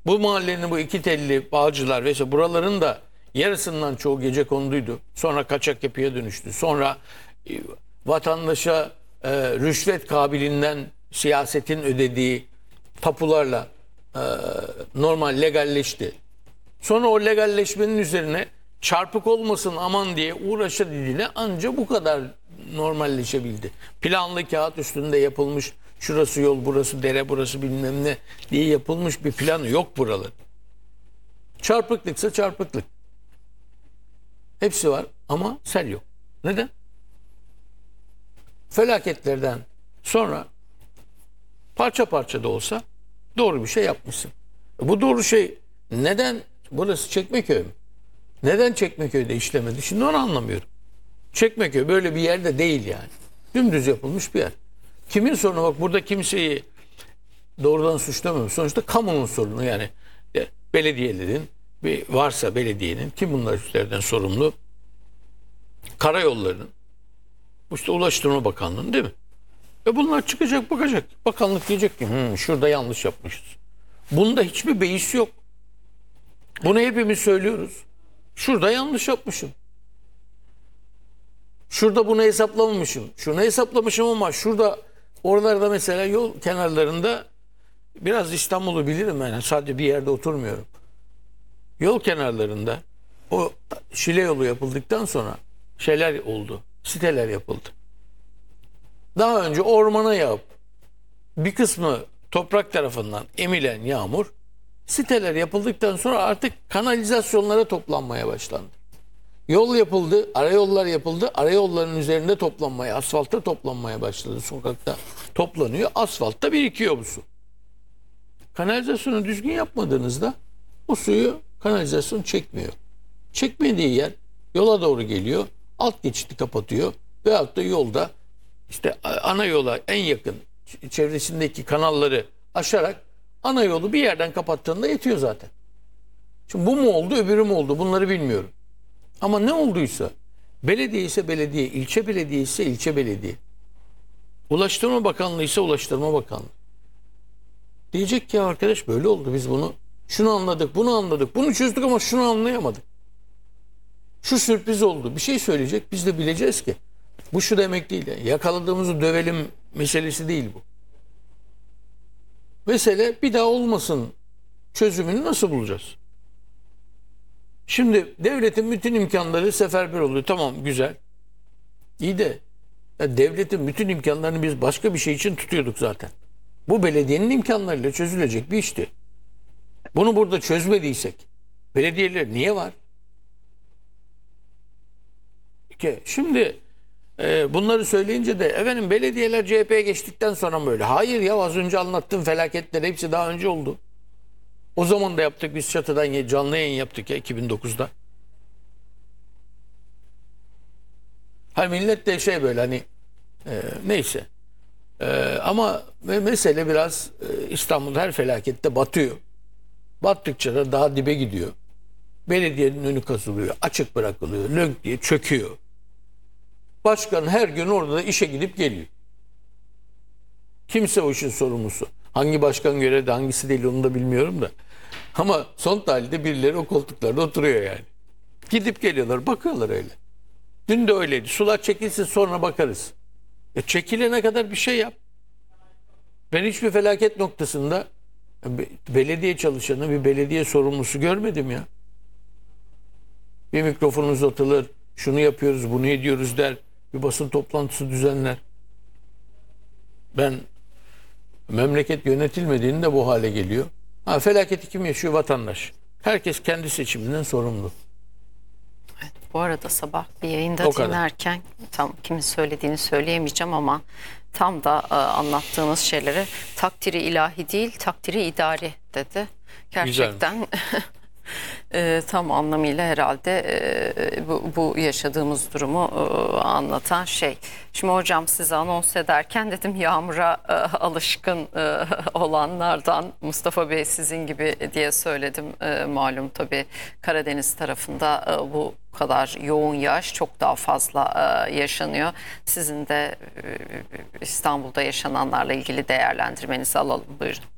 Bu mahallenin bu iki telli Bağcılar vesaire buraların da yarısından çoğu gecekonduydu. Sonra kaçak yapıya dönüştü. Sonra vatandaşa rüşvet kabiliğinden siyasetin ödediği tapularla normal legalleşti. Sonra o legalleşmenin üzerine çarpık olmasın aman diye uğraşa didine anca bu kadar normalleşebildi. Planlı kağıt üstünde yapılmış, şurası yol, burası dere, burası bilmem ne diye yapılmış bir planı yok buraların. Çarpıklıksa çarpıklık. Hepsi var ama sel yok. Neden? Felaketlerden sonra parça parça da olsa doğru bir şey yapmışsın. Bu doğru şey neden burası Çekmeköy mü? Neden Çekmeköy'de işlemedi? Şimdi onu anlamıyorum. Çekmeköy böyle bir yerde değil yani. Dümdüz yapılmış bir yer. Kimin sorunu? Bak burada kimseyi doğrudan suçlamıyorum. Sonuçta kamunun sorunu yani. Belediyelerin, varsa belediyenin, kim bunlar üstlerden sorumlu? Karayollarının, işte Ulaştırma Bakanlığı'nın değil mi? Bunlar çıkacak bakacak. Bakanlık diyecek ki şurada yanlış yapmışız. Bunda hiçbir beis yok. Bunu hepimiz söylüyoruz. Şurada yanlış yapmışım. Şurada bunu hesaplamamışım. Şunu hesaplamışım ama şurada oralarda mesela yol kenarlarında biraz İstanbul'u bilirim ben. Yani sadece bir yerde oturmuyorum. Yol kenarlarında o Şile yolu yapıldıktan sonra şeyler oldu. Siteler yapıldı. Daha önce ormana yağıp bir kısmı toprak tarafından emilen yağmur siteler yapıldıktan sonra artık kanalizasyonlara toplanmaya başlandı. Yol yapıldı, arayollar yapıldı. Arayolların üzerinde toplanmaya, asfaltta toplanmaya başladı. Sokakta toplanıyor. Asfaltta birikiyor bu su. Kanalizasyonu düzgün yapmadığınızda o suyu kanalizasyon çekmiyor. Çekmediği yer yola doğru geliyor. Alt geçidi kapatıyor. Veyahut da yolda işte ana yola en yakın çevresindeki kanalları aşarak ana yolu bir yerden kapattığında yetiyor zaten. Şimdi bu mu oldu, öbürü mü oldu? Bunları bilmiyorum. Ama ne olduysa, belediye ise belediye, ilçe belediye ise ilçe belediye, Ulaştırma Bakanlığı ise Ulaştırma Bakanlığı. Diyecek ki arkadaş böyle oldu, biz bunu şunu anladık, bunu anladık, bunu çözdük ama şunu anlayamadık. Şu sürpriz oldu. Bir şey söyleyecek, biz de bileceğiz ki bu şu demek değil. Yani yakaladığımızı dövelim meselesi değil bu. Mesele bir daha olmasın çözümünü nasıl bulacağız? Şimdi devletin bütün imkanları seferber oluyor. Tamam güzel. İyi de ya devletin bütün imkanlarını biz başka bir şey için tutuyorduk zaten. Bu belediyenin imkanlarıyla çözülecek bir işti. Bunu burada çözmediysek belediyeler niye var? Şimdi bunları söyleyince de efendim belediyeler CHP'ye geçtikten sonra böyle. Hayır ya az önce anlattığım felaketler hepsi daha önce oldu. O zaman da yaptık biz çatıdan canlı yayın yaptık ya 2009'da. Hani millet de şey böyle hani neyse. Ama mesele biraz İstanbul her felakette batıyor. Battıkça da daha dibe gidiyor. Belediyenin önü kazılıyor, açık bırakılıyor, lönk diye çöküyor. Başkan her gün orada da işe gidip geliyor. Kimse o işin sorumlusu. Hangi başkan görevde hangisi değil onu da bilmiyorum da. Ama son tahlilde birileri o koltuklarda oturuyor yani. Gidip geliyorlar, bakıyorlar öyle. Dün de öyleydi. Sular çekilsin sonra bakarız. Çekilene kadar bir şey yap. Ben hiçbir felaket noktasında belediye çalışanı, bir belediye sorumlusu görmedim ya. Bir mikrofon uzatılır, şunu yapıyoruz, bunu ediyoruz der. Bir basın toplantısı düzenler. Ben memleket yönetilmediğinde bu hale geliyor. Felaketi kim yaşıyor? Vatandaş. Herkes kendi seçiminden sorumlu. Evet, bu arada sabah bir yayında dinlerken tam kimin söylediğini söyleyemeyeceğim ama tam da anlattığınız şeylere takdiri ilahi değil takdiri idari dedi. Gerçekten tam anlamıyla herhalde bu yaşadığımız durumu anlatan şey. Şimdi hocam size anons ederken dedim yağmura alışkın olanlardan Mustafa Bey sizin gibi diye söyledim. Malum tabii Karadeniz tarafında bu kadar yoğun yağış çok daha fazla yaşanıyor. Sizin de İstanbul'da yaşananlarla ilgili değerlendirmenizi alalım. Buyurun.